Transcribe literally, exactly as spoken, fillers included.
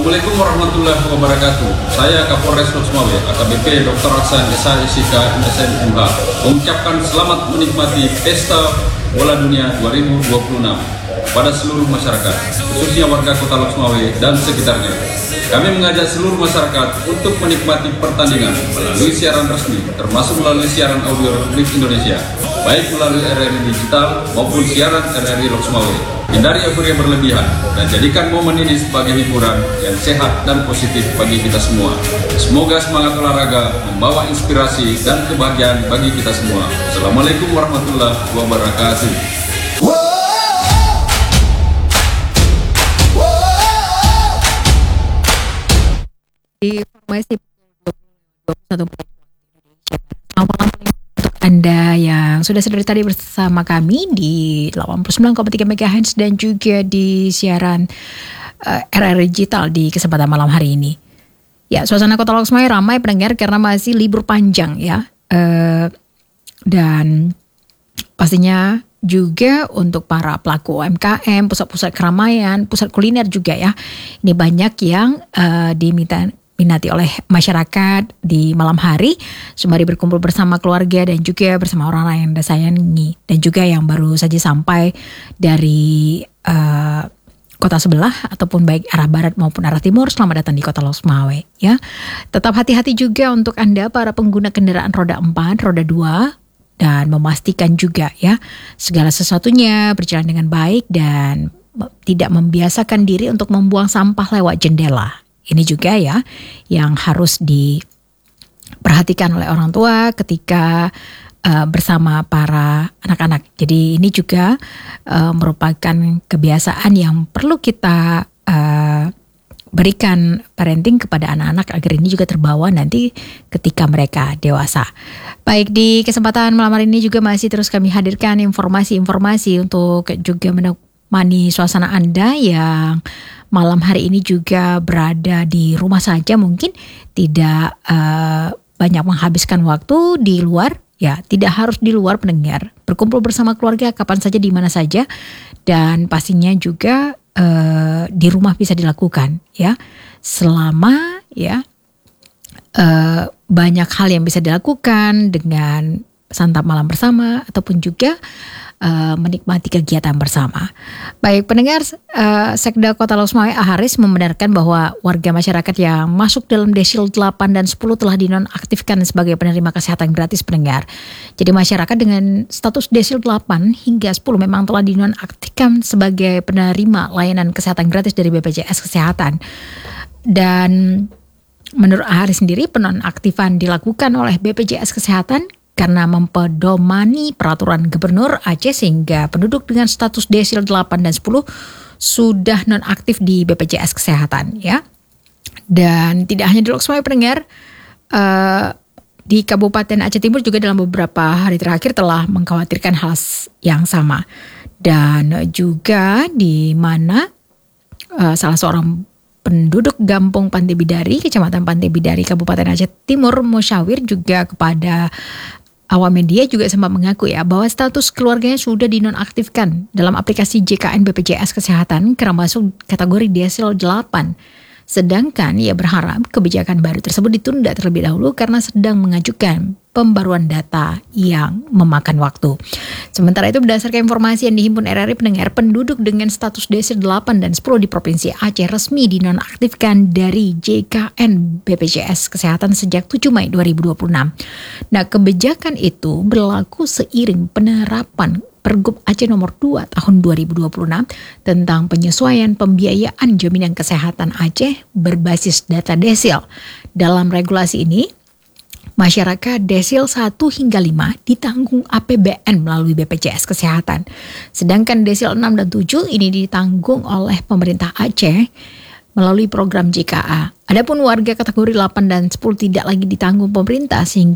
Assalamualaikum warahmatullahi wabarakatuh. Saya Kapolres Loksmawe, A K B P Doktor Aksan S H S I K M S N M H, mengucapkan selamat menikmati Pesta Bola Dunia dua ribu dua puluh enam pada seluruh masyarakat, khususnya warga Kota Loksmawe dan sekitarnya. Kami mengajak seluruh masyarakat untuk menikmati pertandingan melalui siaran resmi, termasuk melalui siaran audio Republik Indonesia, baik melalui R R I digital maupun siaran R R I Loksmawe. Hindari euforia berlebihan dan jadikan momen ini sebagai hiburan yang sehat dan positif bagi kita semua. Semoga semangat olahraga membawa inspirasi dan kebahagiaan bagi kita semua. Assalamualaikum warahmatullahi wabarakatuh. Informasi dua puluh satu Selamat malam untuk Anda yang sudah sedari tadi bersama kami di delapan puluh sembilan koma tiga megahertz dan juga di siaran uh, R R I Digital di kesempatan malam hari ini. Ya, suasana Kota Loksmawe ramai pendengar karena masih libur panjang ya. Uh, dan pastinya juga untuk para pelaku U M K M, pusat-pusat keramaian, pusat kuliner juga ya. Ini banyak yang uh, diminta minati oleh masyarakat di malam hari sembari berkumpul bersama keluarga dan juga bersama orang-orang yang Anda sayangi, dan juga yang baru saja sampai dari uh, kota sebelah ataupun baik arah barat maupun arah timur. Selamat datang di Kota Loksmawe ya. Tetap hati-hati juga untuk Anda para pengguna kendaraan roda empat, roda dua, dan memastikan juga ya segala sesuatunya berjalan dengan baik dan tidak membiasakan diri untuk membuang sampah lewat jendela. Ini juga ya yang harus diperhatikan oleh orang tua ketika uh, bersama para anak-anak. Jadi ini juga uh, merupakan kebiasaan yang perlu kita uh, berikan parenting kepada anak-anak agar ini juga terbawa nanti ketika mereka dewasa. Baik, di kesempatan malam hari ini juga masih terus kami hadirkan informasi-informasi untuk juga menemani suasana Anda yang malam hari ini juga berada di rumah saja, mungkin tidak uh, banyak menghabiskan waktu di luar. Ya, tidak harus di luar pendengar. Berkumpul bersama keluarga kapan saja, di mana saja, dan pastinya juga uh, di rumah bisa dilakukan ya. Selama ya uh, banyak hal yang bisa dilakukan dengan santap malam bersama ataupun juga uh, menikmati kegiatan bersama. Baik pendengar, uh, Sekda Kota Loksmawe A Haris membenarkan bahwa warga masyarakat yang masuk dalam desil delapan dan sepuluh telah dinonaktifkan sebagai penerima kesehatan gratis pendengar. Jadi masyarakat dengan status desil delapan hingga sepuluh memang telah dinonaktifkan sebagai penerima layanan kesehatan gratis dari B P J S Kesehatan. Dan menurut A Haris sendiri, penonaktifan dilakukan oleh B P J S Kesehatan karena mempedomani peraturan Gubernur Aceh sehingga penduduk dengan status desil delapan dan sepuluh sudah nonaktif di B P J S Kesehatan ya. Dan tidak hanya di Loksmawe pendengar, uh, di Kabupaten Aceh Timur juga dalam beberapa hari terakhir telah mengkhawatirkan hal yang sama. Dan juga di mana uh, salah seorang penduduk Gampung Pantai Bidari, Kecamatan Pantai Bidari, Kabupaten Aceh Timur, musyawir juga kepada awam media juga sempat mengaku ya bahwa status keluarganya sudah dinonaktifkan dalam aplikasi J K N B P J S Kesehatan karena masuk kategori desil delapan. Sedangkan ia berharap kebijakan baru tersebut ditunda terlebih dahulu karena sedang mengajukan pembaruan data yang memakan waktu. Sementara itu berdasarkan informasi yang dihimpun R R I pendengar, penduduk dengan status desil delapan dan sepuluh di Provinsi Aceh resmi dinonaktifkan dari J K N B P J S Kesehatan sejak tujuh Mei dua ribu dua puluh enam. Nah, kebijakan itu berlaku seiring penerapan Pergub Aceh nomor dua tahun dua ribu dua puluh enam tentang penyesuaian pembiayaan jaminan kesehatan Aceh berbasis data desil. Dalam regulasi ini, masyarakat desil satu hingga lima ditanggung A P B N melalui B P J S Kesehatan. Sedangkan desil enam dan tujuh ini ditanggung oleh pemerintah Aceh melalui program J K A. Adapun warga kategori delapan dan sepuluh tidak lagi ditanggung pemerintah sehingga